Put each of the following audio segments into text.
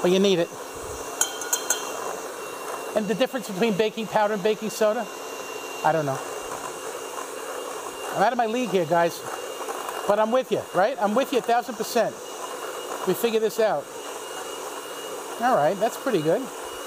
but you need it. And the difference between baking powder and baking soda? I don't know. I'm out of my league here, guys. But I'm with you, right? I'm with you 1,000%. We figure this out. All right, that's pretty good.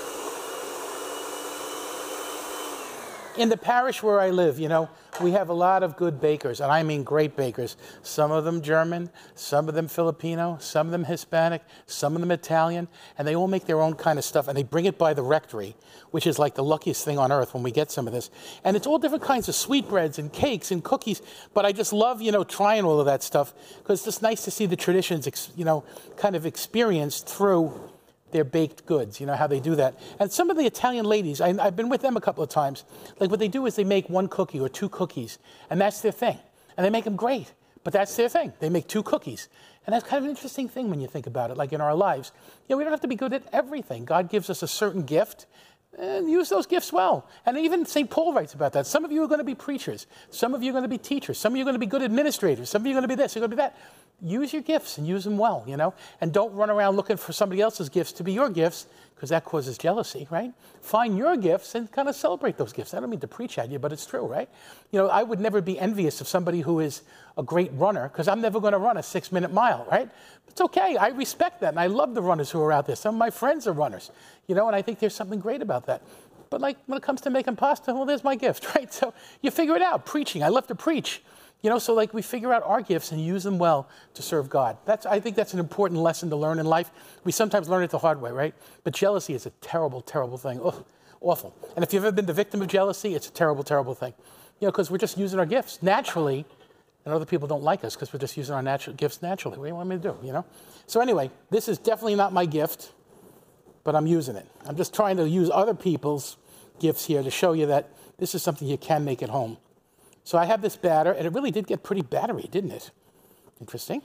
In the parish where I live, you know, we have a lot of good bakers, and I mean great bakers. Some of them German, some of them Filipino, some of them Hispanic, some of them Italian, and they all make their own kind of stuff, and they bring it by the rectory, which is like the luckiest thing on earth when we get some of this. And it's all different kinds of sweetbreads and cakes and cookies, but I just love, you know, trying all of that stuff, because it's just nice to see the traditions, you know, kind of experienced through their baked goods, you know, how they do that. And some of the Italian ladies, I've been with them a couple of times, like what they do is they make one cookie or two cookies, and that's their thing. And they make them great, but that's their thing. They make two cookies. And that's kind of an interesting thing when you think about it, like in our lives. You know, we don't have to be good at everything. God gives us a certain gift, and use those gifts well. And even St. Paul writes about that. Some of you are going to be preachers. Some of you are going to be teachers. Some of you are going to be good administrators. Some of you are going to be this, you're going to be that. Use your gifts and use them well, you know, and don't run around looking for somebody else's gifts to be your gifts, because that causes jealousy, right? Find your gifts and kind of celebrate those gifts. I don't mean to preach at you, but it's true, right? You know, I would never be envious of somebody who is a great runner, because I'm never going to run a 6-minute mile, right? It's okay. I respect that, and I love the runners who are out there. Some of my friends are runners, you know, and I think there's something great about that. But like when it comes to making pasta, well, there's my gift, right? So you figure it out. Preaching. I love to preach. You know, so like we figure out our gifts and use them well to serve God. I think that's an important lesson to learn in life. We sometimes learn it the hard way, right? But jealousy is a terrible, terrible thing. Oh, awful. And if you've ever been the victim of jealousy, it's a terrible, terrible thing. You know, because we're just using our gifts naturally, and other people don't like us because we're just using our gifts naturally. What do you want me to do, you know? So anyway, this is definitely not my gift, but I'm using it. I'm just trying to use other people's gifts here to show you that this is something you can make at home. So I have this batter, and it really did get pretty battery, didn't it? Interesting.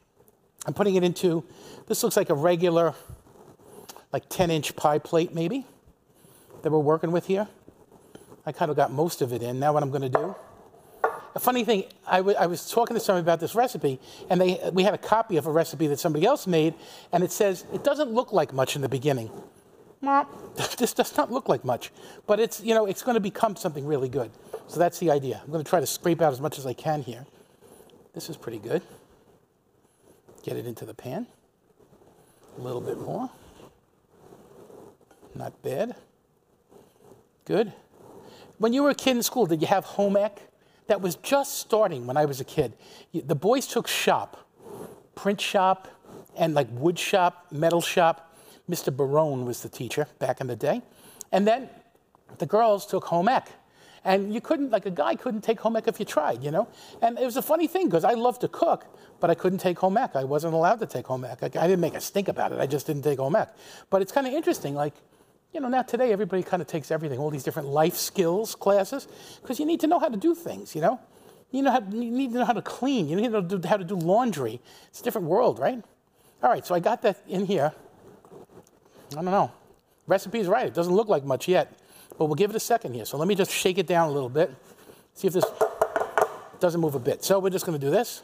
I'm putting it into, this looks like a regular, like 10-inch pie plate maybe, that we're working with here. I kind of got most of it in. Now what I'm going to do, a funny thing, I was talking to somebody about this recipe, and we had a copy of a recipe that somebody else made, and it says, it doesn't look like much in the beginning. This does not look like much, but it's, you know, it's going to become something really good. So that's the idea. I'm going to try to scrape out as much as I can here. This is pretty good. Get it into the pan. A little bit more. Not bad. Good. When you were a kid in school, did you have home ec? That was just starting when I was a kid. The boys took shop, print shop, and like wood shop, metal shop. Mr. Barone was the teacher back in the day. And then the girls took home ec. And you couldn't, like a guy couldn't take home ec if you tried, you know? And it was a funny thing, because I loved to cook, but I couldn't take home ec. I wasn't allowed to take home ec. I didn't make a stink about it. I just didn't take home ec. But it's kind of interesting, like, you know, now today everybody kind of takes everything, all these different life skills classes, because you need to know how to do things, you know? You need to know how to clean. You need to know how to do laundry. It's a different world, right? All right, so I got that in here. I don't know. Recipe's right. It doesn't look like much yet, but we'll give it a second here. So let me just shake it down a little bit, see if this doesn't move a bit. So we're just going to do this.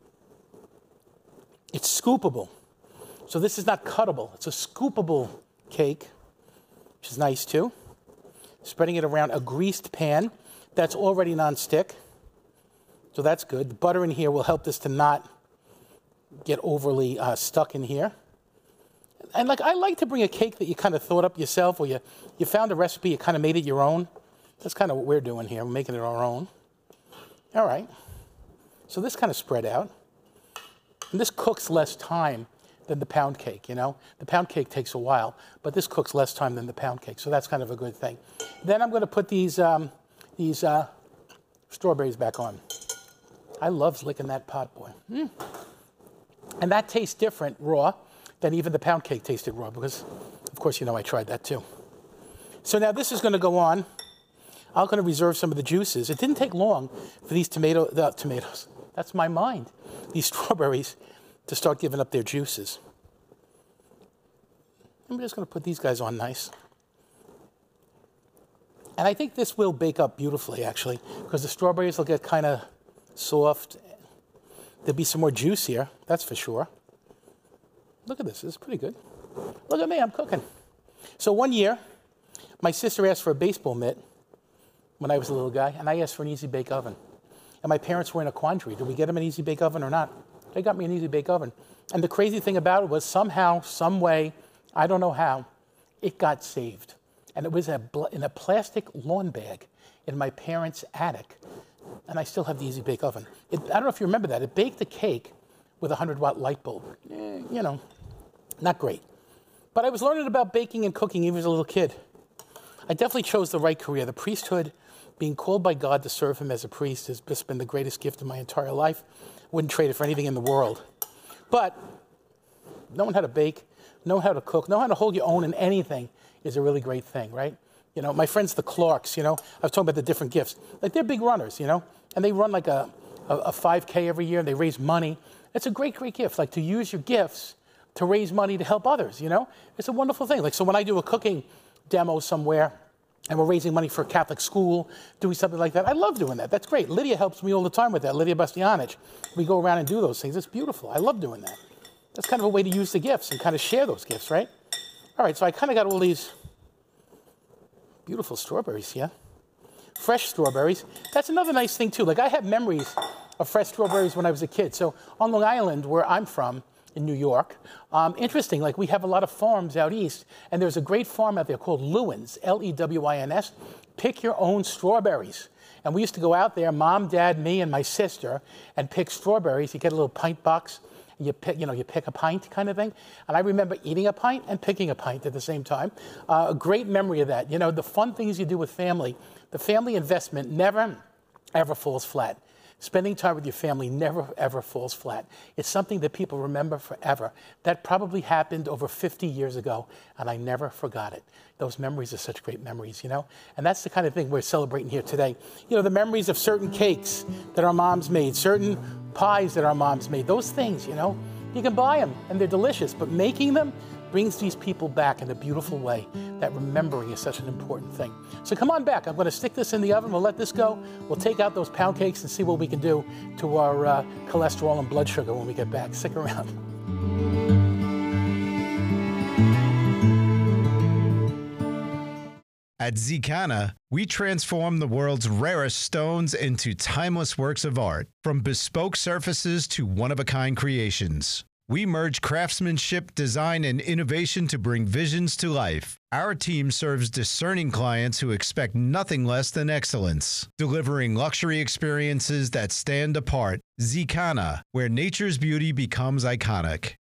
It's scoopable. So this is not cuttable. It's a scoopable cake, which is nice too. Spreading it around a greased pan that's already nonstick. So that's good. The butter in here will help this to not get overly stuck in here. And like I like to bring a cake that you kind of thought up yourself, or you found a recipe, you kind of made it your own. That's kind of what we're doing here. We're making it our own. All right. So this kind of spread out. And this cooks less time than the pound cake, you know. The pound cake takes a while, but this cooks less time than the pound cake. So that's kind of a good thing. Then I'm going to put these strawberries back on. I love licking that pot, boy. And that tastes different raw than even the pound cake tasted raw, because, of course, you know I tried that too. So now this is going to go on. I'm going to reserve some of the juices. It didn't take long for these tomatoes, that's my mind, these strawberries to start giving up their juices. I'm just going to put these guys on nice. And I think this will bake up beautifully, actually, because the strawberries will get kind of soft. There'll be some more juice here, that's for sure. Look at this. This is pretty good. Look at me, I'm cooking. So one year, my sister asked for a baseball mitt when I was a little guy, and I asked for an Easy Bake Oven. And my parents were in a quandary. Did we get them an Easy Bake Oven or not? They got me an Easy Bake Oven. And the crazy thing about it was somehow, some way, I don't know how, it got saved. And it was in a plastic lawn bag in my parents' attic. And I still have the Easy Bake Oven. I don't know if you remember that. It baked a cake with a 100-watt light bulb. You know, not great. But I was learning about baking and cooking even as a little kid. I definitely chose the right career. The priesthood, being called by God to serve him as a priest, has just been the greatest gift of my entire life. Wouldn't trade it for anything in the world. But knowing how to bake, knowing how to cook, knowing how to hold your own in anything is a really great thing, right? You know, my friends, the Clarks, you know, I was talking about the different gifts. Like, they're big runners, you know, and they run like a 5K every year, and they raise money. It's a great, great gift, like to use your gifts to raise money to help others, you know? It's a wonderful thing. Like, so when I do a cooking demo somewhere, and we're raising money for a Catholic school, doing something like that, I love doing that. That's great. Lydia helps me all the time with that, Lydia Bastianich. We go around and do those things. It's beautiful. I love doing that. That's kind of a way to use the gifts and kind of share those gifts, right? All right, so I kind of got all these beautiful strawberries here. Fresh strawberries. That's another nice thing, too. Like, I have memories of fresh strawberries when I was a kid. So on Long Island, where I'm from, in New York, interesting, like, we have a lot of farms out east, and there's a great farm out there called Lewins, Lewins. Pick your own strawberries. And we used to go out there, Mom, Dad, me, and my sister, and pick strawberries. You get a little pint box, and you pick a pint kind of thing. And I remember eating a pint and picking a pint at the same time. A great memory of that. You know, the fun things you do with family, the family investment never, ever falls flat. Spending time with your family never, ever falls flat. It's something that people remember forever. That probably happened over 50 years ago, and I never forgot it. Those memories are such great memories, you know? And that's the kind of thing we're celebrating here today. You know, the memories of certain cakes that our moms made, certain pies that our moms made, those things, you know? You can buy them, and they're delicious, but making them brings these people back in a beautiful way. That remembering is such an important thing. So come on back. I'm going to stick this in the oven. We'll let this go. We'll take out those pound cakes and see what we can do to our cholesterol and blood sugar when we get back. Stick around. At Zicana, we transform the world's rarest stones into timeless works of art, from bespoke surfaces to one-of-a-kind creations. We merge craftsmanship, design, and innovation to bring visions to life. Our team serves discerning clients who expect nothing less than excellence, delivering luxury experiences that stand apart. Zicana, where nature's beauty becomes iconic.